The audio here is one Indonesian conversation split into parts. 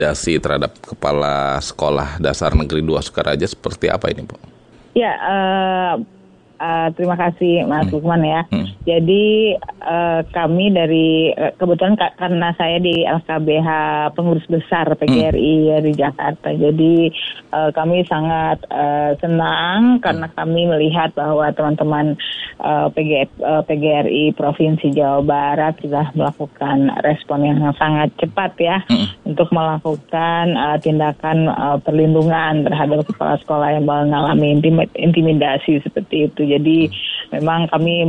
intimidasi terhadap kepala sekolah dasar negeri 2 Sukaraja seperti apa ini, Bu? Ya, terima kasih Mas Lukman ya. Jadi kami dari kebetulan karena saya di LKBH pengurus besar PGRI di Jakarta. Jadi kami sangat senang karena kami melihat bahwa teman-teman PGRI Provinsi Jawa Barat sudah melakukan respon yang sangat cepat ya untuk melakukan tindakan perlindungan terhadap kepala sekolah yang mengalami intimidasi seperti itu. Jadi memang kami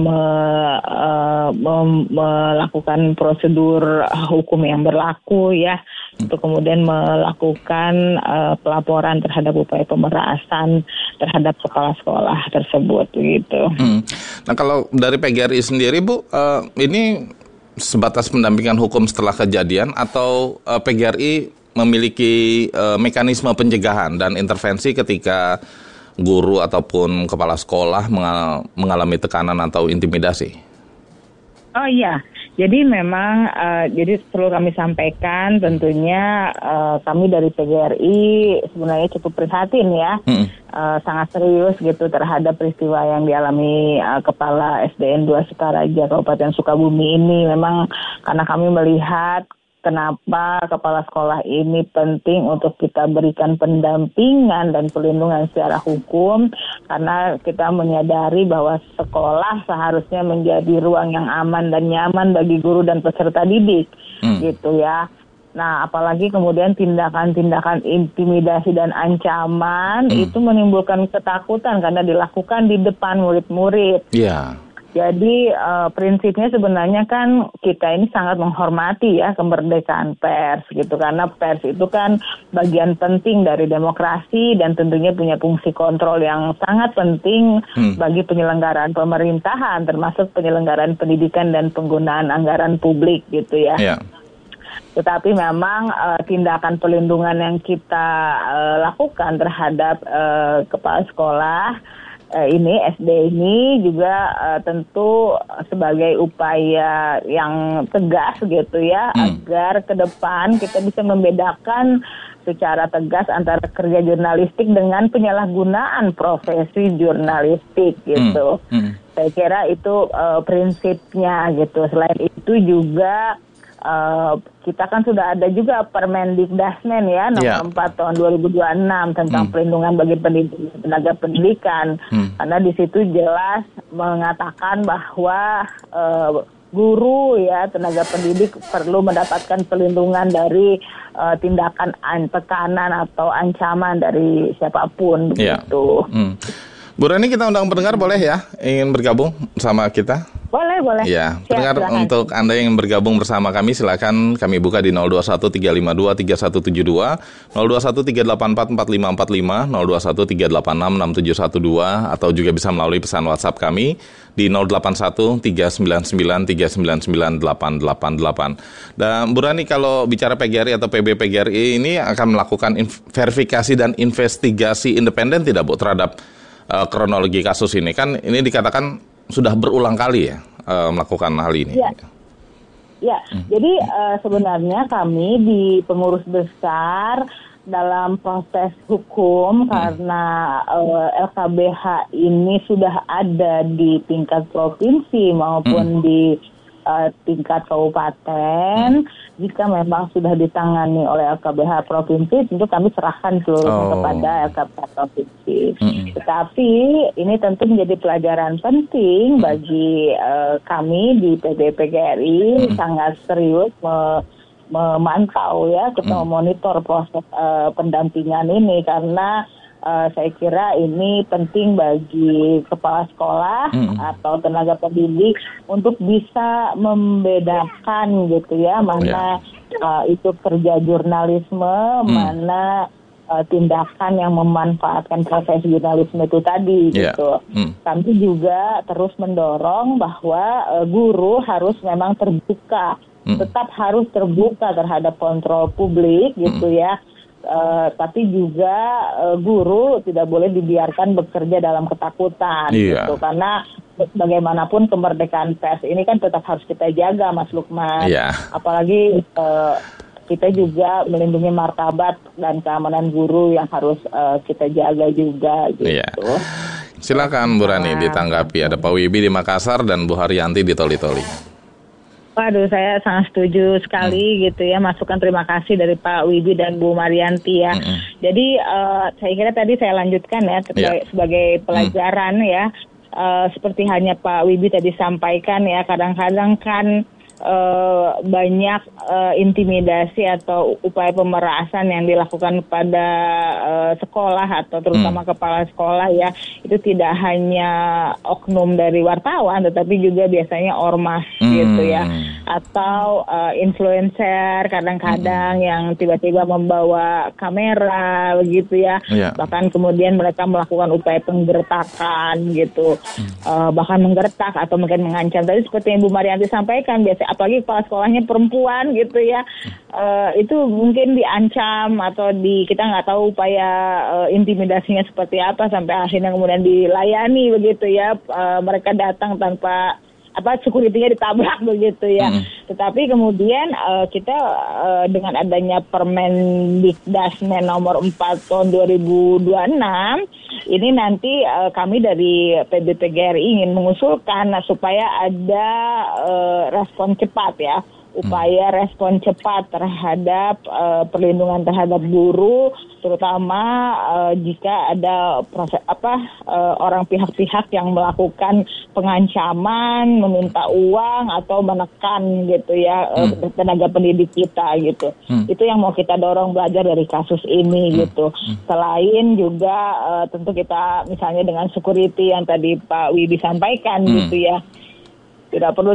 melakukan prosedur hukum yang berlaku ya untuk kemudian melakukan pelaporan terhadap upaya pemerasan terhadap kepala sekolah tersebut gitu. Nah kalau dari PGRI sendiri Bu, ini sebatas pendampingan hukum setelah kejadian atau PGRI memiliki mekanisme pencegahan dan intervensi ketika guru ataupun kepala sekolah mengalami tekanan atau intimidasi? Oh iya, jadi memang jadi perlu kami sampaikan tentunya kami dari PGRI sebenarnya cukup prihatin ya, sangat serius gitu terhadap peristiwa yang dialami Kepala SDN 2 Sukaraja Kabupaten Sukabumi ini. Memang karena kami melihat kenapa kepala sekolah ini penting untuk kita berikan pendampingan dan perlindungan secara hukum, karena kita menyadari bahwa sekolah seharusnya menjadi ruang yang aman dan nyaman bagi guru dan peserta didik, gitu ya. Nah, apalagi kemudian tindakan-tindakan intimidasi dan ancaman itu menimbulkan ketakutan karena dilakukan di depan murid-murid. Iya. Jadi prinsipnya sebenarnya kan kita ini sangat menghormati ya kemerdekaan pers gitu, karena pers itu kan bagian penting dari demokrasi dan tentunya punya fungsi kontrol yang sangat penting bagi penyelenggaraan pemerintahan, termasuk penyelenggaraan pendidikan dan penggunaan anggaran publik gitu ya. Yeah. Tetapi memang tindakan perlindungan yang kita lakukan terhadap kepala sekolah ini SD ini juga tentu sebagai upaya yang tegas gitu ya, agar ke depan kita bisa membedakan secara tegas antara kerja jurnalistik dengan penyalahgunaan profesi jurnalistik gitu. Saya kira itu prinsipnya gitu. Selain itu juga kita kan sudah ada juga Permendikdasmen ya nomor 4 tahun 2026 tentang perlindungan bagi tenaga pendidikan, karena di situ jelas mengatakan bahwa guru ya tenaga pendidik perlu mendapatkan perlindungan dari tindakan tekanan atau ancaman dari siapapun gitu. Bu Rani, kita undang pendengar boleh ya ingin bergabung sama kita? Boleh. Ya, pendengar, untuk Anda yang bergabung bersama kami silakan kami buka di 0213523172, 0213844545, 0213866712 atau juga bisa melalui pesan WhatsApp kami di 081399898888. Dan Bu Rani, kalau bicara PGRI atau PB PGRI ini akan melakukan verifikasi dan investigasi independen tidak Bu terhadap kronologi kasus ini? Kan ini dikatakan sudah berulang kali ya melakukan hal ini. Ya, jadi sebenarnya kami di pengurus besar dalam proses hukum karena LKBH ini sudah ada di tingkat provinsi maupun di tingkat kabupaten. Jika memang sudah ditangani oleh LKBH provinsi, tentu kami serahkan seluruhnya kepada LKBH provinsi. Tetapi ini tentu menjadi pelajaran penting bagi kami di PGRI, sangat serius memantau ya, kita memonitor proses pendampingan ini, karena saya kira ini penting bagi kepala sekolah atau tenaga pendidik untuk bisa membedakan gitu ya, mana itu kerja jurnalisme, mana tindakan yang memanfaatkan proses jurnalisme itu tadi gitu. Kami juga terus mendorong bahwa guru harus memang terbuka, tetap harus terbuka terhadap kontrol publik gitu ya. Tapi juga guru tidak boleh dibiarkan bekerja dalam ketakutan gitu, karena bagaimanapun kemerdekaan pers ini kan tetap harus kita jaga, Mas Lukman. Apalagi kita juga melindungi martabat dan keamanan guru yang harus kita jaga juga gitu. Iya. Silakan Bu Rani ditanggapi. Ada Pak Wibi di Makassar dan Bu Haryanti di Toli-Toli. Waduh, saya sangat setuju sekali gitu ya, masukan terima kasih dari Pak Wibi dan Bu Marianti ya. Jadi saya kira tadi saya lanjutkan ya sebagai pelajaran ya, seperti hanya Pak Wibi tadi sampaikan ya, kadang-kadang kan banyak intimidasi atau upaya pemerasan yang dilakukan pada sekolah atau terutama kepala sekolah ya, itu tidak hanya oknum dari wartawan tetapi juga biasanya ormas gitu ya, atau influencer kadang-kadang yang tiba-tiba membawa kamera begitu ya, bahkan kemudian mereka melakukan upaya penggertakan gitu, bahkan menggertak atau mungkin mengancam. Tadi seperti yang Bu Marianti sampaikan, biasa apalagi kepala sekolahnya perempuan gitu ya, itu mungkin diancam atau kita nggak tahu upaya intimidasinya seperti apa sampai akhirnya kemudian dilayani begitu ya, mereka datang tanpa security-nya ditabrak begitu ya. Tetapi kemudian kita dengan adanya Permendikdasmen nomor 4 tahun 2026 ini nanti kami dari PBPGRI ingin mengusulkan supaya ada respon cepat ya, upaya respon cepat terhadap perlindungan terhadap guru, terutama jika ada orang pihak-pihak yang melakukan pengancaman, meminta uang atau menekan gitu ya tenaga pendidik kita gitu. Itu yang mau kita dorong belajar dari kasus ini gitu. Selain juga tentu kita misalnya dengan security yang tadi Pak Wibi sampaikan gitu ya. Tidak perlu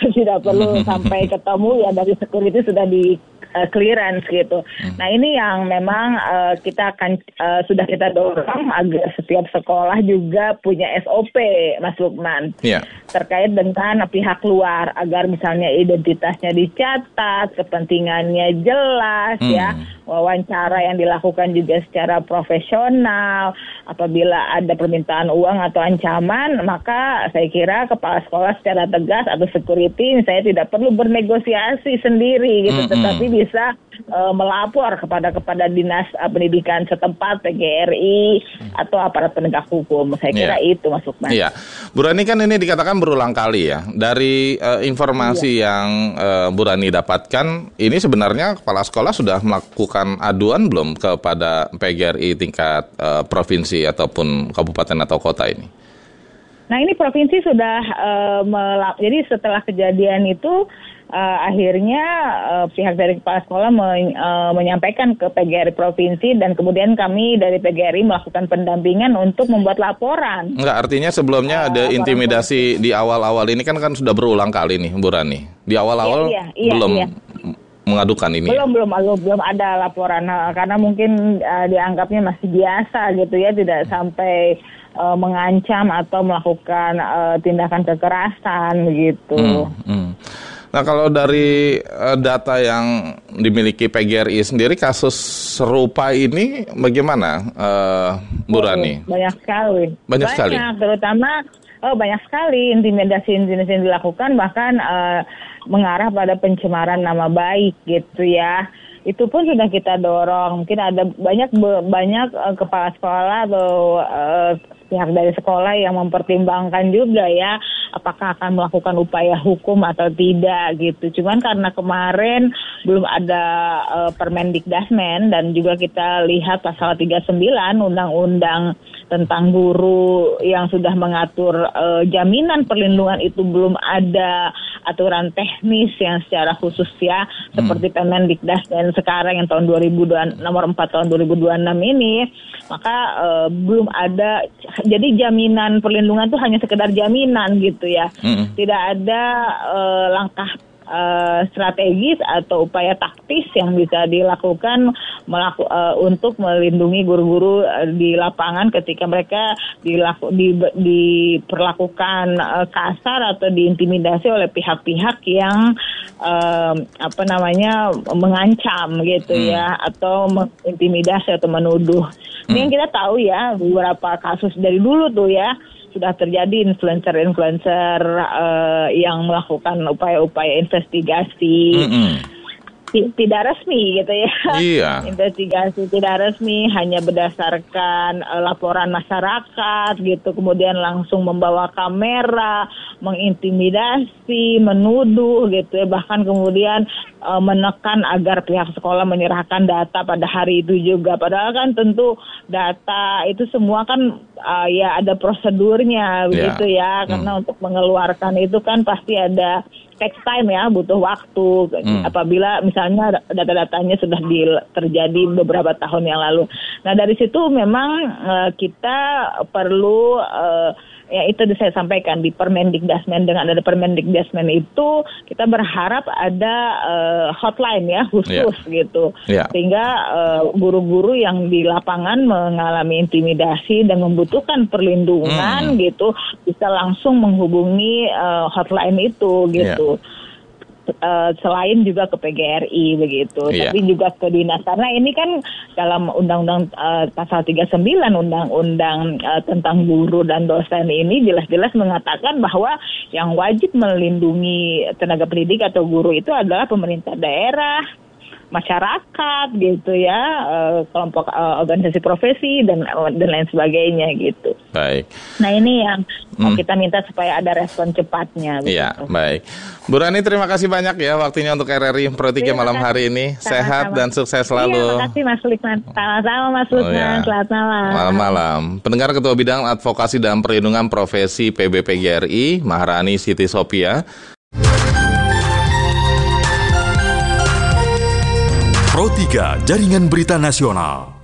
sampai ketemu ya, dari security sudah di clearance gitu. Nah ini yang memang kita akan sudah kita dorong agar setiap sekolah juga punya SOP, Mas Lukman, terkait dengan pihak luar, agar misalnya identitasnya dicatat, kepentingannya jelas ya, wawancara yang dilakukan juga secara profesional. Apabila ada permintaan uang atau ancaman, maka saya kira kepala sekolah secara tegas atau security misalnya tidak perlu bernegosiasi sendiri gitu, tetapi bisa melapor kepada dinas pendidikan setempat, PGRI atau aparat penegak hukum. Saya kira itu, Mas Lukman. Iya, Bu Rani, kan ini dikatakan berulang kali ya, dari informasi yang Bu Rani dapatkan, ini sebenarnya kepala sekolah sudah melakukan aduan belum kepada PGRI tingkat provinsi ataupun kabupaten atau kota ini? Nah ini provinsi sudah jadi setelah kejadian itu akhirnya pihak dari kepala sekolah menyampaikan ke PGRI provinsi, dan kemudian kami dari PGRI melakukan pendampingan untuk membuat laporan. Enggak, artinya sebelumnya ada intimidasi di awal-awal ini kan sudah berulang kali nih, Bu Rani. Di awal-awal belum mengadukan ini. Belum ada laporan karena mungkin dianggapnya masih biasa gitu ya, tidak sampai mengancam atau melakukan tindakan kekerasan begitu. Nah, kalau dari data yang dimiliki PGRI sendiri, kasus serupa ini bagaimana, Bu Rani? Banyak sekali. Sekali. Terutama banyak sekali intimidasi yang dilakukan, bahkan mengarah pada pencemaran nama baik gitu ya. Itu pun sudah kita dorong. Mungkin ada banyak kepala sekolah atau pihak dari sekolah yang mempertimbangkan juga ya, apakah akan melakukan upaya hukum atau tidak gitu. Cuman karena kemarin belum ada Permendikdasmen, dan juga kita lihat pasal 39 Undang-Undang tentang guru yang sudah mengatur jaminan perlindungan, itu belum ada aturan teknis yang secara khusus ya, seperti Permendikdasmen sekarang yang tahun nomor 4 tahun 2026 ini, maka belum ada. Jadi jaminan perlindungan itu hanya sekedar jaminan gitu ya, tidak ada langkah strategis atau upaya taktis yang bisa dilakukan untuk melindungi guru-guru di lapangan ketika mereka diperlakukan kasar atau diintimidasi oleh pihak-pihak yang mengancam gitu ya, atau mengintimidasi atau menuduh. Ini yang kita tahu ya, beberapa kasus dari dulu tuh ya, sudah terjadi influencer yang melakukan upaya-upaya investigasi. tidak resmi gitu ya. Iya. Investigasi tidak resmi hanya berdasarkan laporan masyarakat gitu, kemudian langsung membawa kamera, mengintimidasi, menuduh gitu ya, bahkan kemudian menekan agar pihak sekolah menyerahkan data pada hari itu juga. Padahal kan tentu data itu semua kan ya ada prosedurnya begitu ya, karena untuk mengeluarkan itu kan pasti ada take time ya, butuh waktu apabila misalnya data-datanya sudah terjadi beberapa tahun yang lalu. Nah dari situ memang kita perlu ya itu saya sampaikan di Permendikdasmen, dengan ada Permendikdasmen itu kita berharap ada hotline ya khusus gitu, sehingga guru-guru yang di lapangan mengalami intimidasi dan membutuhkan perlindungan gitu bisa langsung menghubungi hotline itu gitu. Selain juga ke PGRI begitu, tapi juga ke dinas, karena ini kan dalam Undang-Undang pasal 39 Undang-Undang tentang guru dan dosen ini jelas-jelas mengatakan bahwa yang wajib melindungi tenaga pendidik atau guru itu adalah pemerintah daerah, masyarakat gitu ya, kelompok organisasi profesi dan lain sebagainya gitu. Baik. Nah ini yang kita minta supaya ada respon cepatnya. Iya, baik. Bu Rani, terima kasih banyak ya waktunya untuk RRI Pro 3 malam hari ini. Sehat dan sukses selalu. Iya, terima kasih Mas Lukman. Sama-sama Mas Lukman. Selamat malam. Malam-malam. Pendengar Ketua Bidang Advokasi dan Perlindungan Profesi PBPGRI, Maharani Siti Sophia. Pro 3 Jaringan Berita Nasional.